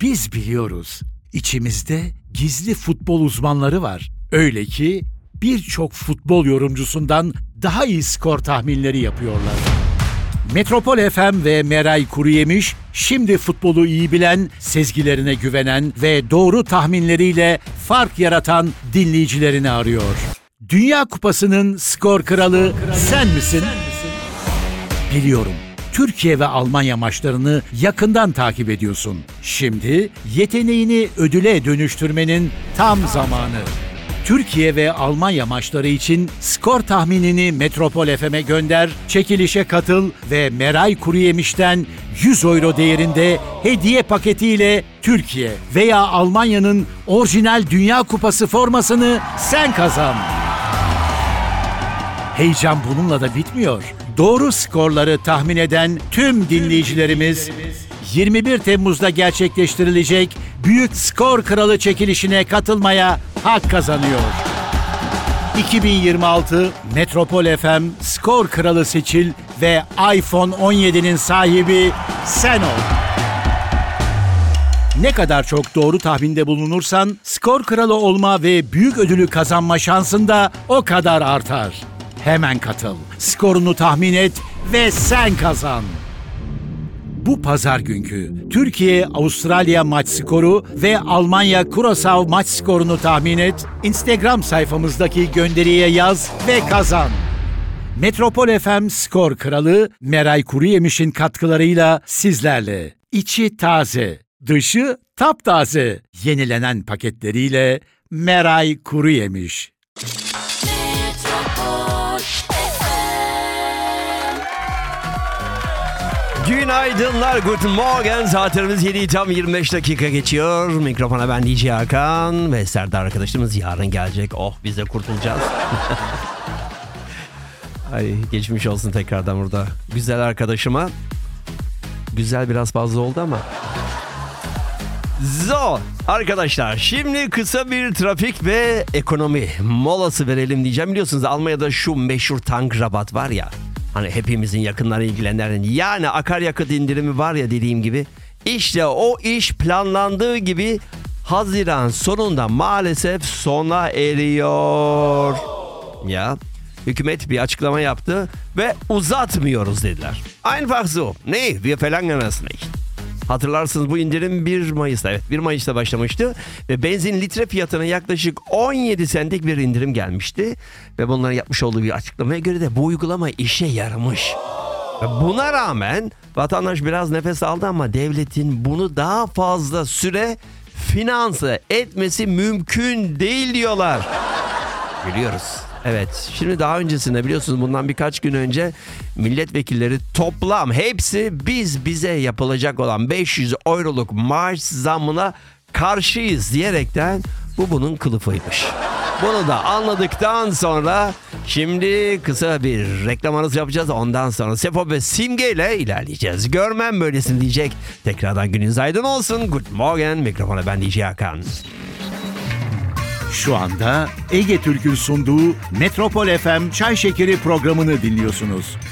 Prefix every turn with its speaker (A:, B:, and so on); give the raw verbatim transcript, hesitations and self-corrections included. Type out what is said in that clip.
A: Biz biliyoruz. İçimizde gizli futbol uzmanları var. Öyle ki birçok futbol yorumcusundan daha iyi skor tahminleri yapıyorlar. Metropol F M ve Meray Kuruyemiş, şimdi futbolu iyi bilen, sezgilerine güvenen ve doğru tahminleriyle fark yaratan dinleyicilerini arıyor. Dünya Kupası'nın skor kralı sen misin? Biliyorum. Türkiye ve Almanya maçlarını yakından takip ediyorsun. Şimdi yeteneğini ödüle dönüştürmenin tam zamanı. Türkiye ve Almanya maçları için skor tahminini Metropol F M'e gönder, çekilişe katıl ve Meray Kuruyemiş'ten yüz euro değerinde hediye paketiyle Türkiye veya Almanya'nın orijinal Dünya Kupası formasını sen kazan. Heyecan bununla da bitmiyor. Doğru skorları tahmin eden tüm dinleyicilerimiz yirmi bir Temmuz'da gerçekleştirilecek Büyük Skor Kralı çekilişine katılmaya hak kazanıyor. iki bin yirmi altı Metropol F M Skor Kralı seçil ve iPhone on yedi'nin sahibi sen ol. Ne kadar çok doğru tahminde bulunursan skor kralı olma ve büyük ödülü kazanma şansın da o kadar artar. Hemen katıl, skorunu tahmin et ve sen kazan. Bu pazar günkü Türkiye-Avustralya maç skoru ve Almanya-Curaçao maç skorunu tahmin et, Instagram sayfamızdaki gönderiye yaz ve kazan. Metropol F M Skor Kralı Meray Kuruyemiş'in katkılarıyla sizlerle. İçi taze, dışı taptaze. Yenilenen paketleriyle Meray Kuruyemiş.
B: Günaydınlar, guten morgen. Saatlerimiz yedi tam yirmi beş dakika geçiyor. Mikrofona ben D J Hakan ve Serdar arkadaşımız yarın gelecek. Oh, biz de kurtulacağız. Ay, geçmiş olsun tekrardan burada. Güzel arkadaşıma. Güzel biraz fazla oldu ama. So, arkadaşlar şimdi kısa bir trafik ve ekonomi molası verelim diyeceğim. Biliyorsunuz Almanya'da şu meşhur tank rabat var ya. Hani hepimizin yakınları ilgilenenlerin, yani akaryakıt indirimi var ya dediğim gibi. İşte o iş planlandığı gibi Haziran sonunda maalesef sona eriyor. Ya hükümet bir açıklama yaptı ve uzatmıyoruz dediler. Einfach so. Ne? Wir verlangen es nicht. Hatırlarsınız bu indirim bir Mayıs'ta, evet bir Mayıs'ta başlamıştı ve benzin litre fiyatına yaklaşık on yedi sentlik bir indirim gelmişti ve bunların yapmış olduğu bir açıklamaya göre de bu uygulama işe yaramış. Ve buna rağmen vatandaş biraz nefes aldı ama devletin bunu daha fazla süre finanse etmesi mümkün değil diyorlar. Biliyoruz. Evet, şimdi daha öncesinde biliyorsunuz bundan birkaç gün önce milletvekilleri toplam hepsi biz bize yapılacak olan beş yüz euroluk maaş zammına karşıyız diyerekten bu bunun kılıfıymış. Bunu da anladıktan sonra şimdi kısa bir reklam arası yapacağız. Ondan sonra Sefo ve Simge ile ilerleyeceğiz. Görmem böylesin diyecek. Tekrardan gününüz aydın olsun. Good morning. Mikrofona ben D J Hakan.
A: Şu anda Ege Türk'ün sunduğu Metropol F M Çay Şekeri programını dinliyorsunuz.